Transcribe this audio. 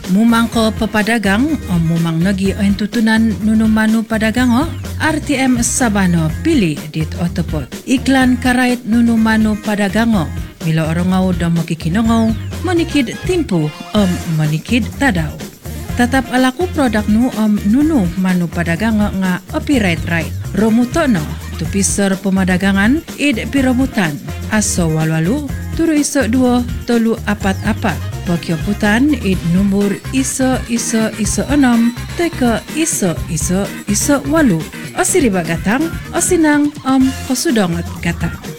Mumangko pepadagang mumang nagi ang tutunan nunumanu padagang RTM Sabano pilih dit otopot. Iklan karait nunumanu padagang milo orangau da makikinongaw manikid timpu manikid tadaw. Tatap alaku produk nunu manu padagang nga copyright right. Romutono tupiser pemadagangan id piromutan aso walwalu turu iso 2 tolu apat Pagyoputan id numur iso 6 teka iso 8. O siriba gatang o sinang kosudongot gata.